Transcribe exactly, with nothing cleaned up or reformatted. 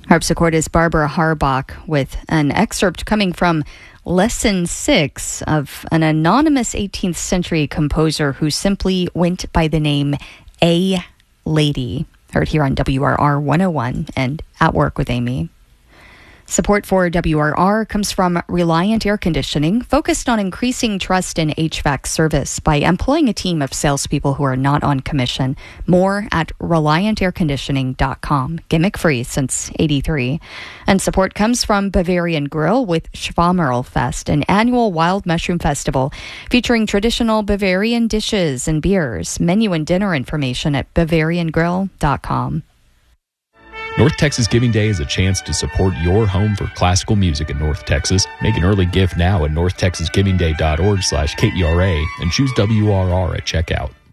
Harpsichord is Barbara Harbach with an excerpt coming from Lesson six of an anonymous eighteenth century composer who simply went by the name A Lady. Heard here on W R R one oh one and At Work with Amy. Support for W R R comes from Reliant Air Conditioning, focused on increasing trust in H V A C service by employing a team of salespeople who are not on commission. More at reliant air conditioning dot com. Gimmick free since eighty-three. And support comes from Bavarian Grill with Schwammerlfest, an annual wild mushroom festival featuring traditional Bavarian dishes and beers. Menu and dinner information at bavarian grill dot com. North Texas Giving Day is a chance to support your home for classical music in North Texas. Make an early gift now at north texas giving day dot org slash K E R A and choose W R R at checkout.